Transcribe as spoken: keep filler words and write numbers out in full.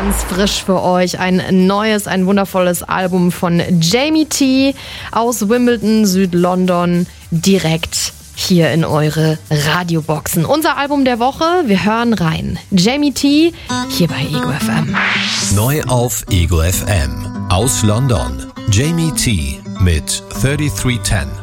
ganz frisch für euch ein neues, ein wundervolles Album von Jamie T aus Wimbledon, Südlondon, direkt hier in eure Radioboxen. Unser Album der Woche, wir hören rein. Jamie T hier bei Ego F M. Neu auf Ego F M. Aus London, Jamie T mit dreiunddreißig zehn.